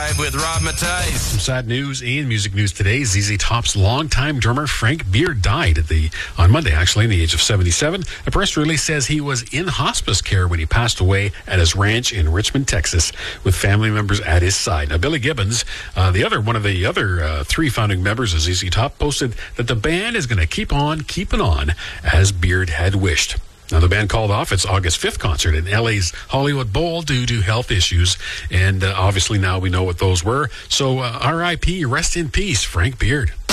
Drive with Rob Matthijs. Some sad news in music news today. ZZ Top's longtime drummer Frank Beard died on Monday, actually, in the age of 77. A press release says he was in hospice care when he passed away at his ranch in Richmond, Texas, with family members at his side. Now, Billy Gibbons, one of the other three founding members of ZZ Top, posted that the band is going to keep on keeping on as Beard had wished. Now, the band called off its August 5th concert in LA's Hollywood Bowl due to health issues, and obviously now we know what those were. So, R.I.P., rest in peace, Frank Beard.